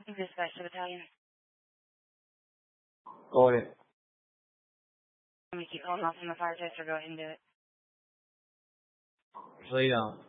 Dispatch to battalion. Go ahead. Let me keep calling off from the fire tester. Go ahead and do it. Lay down.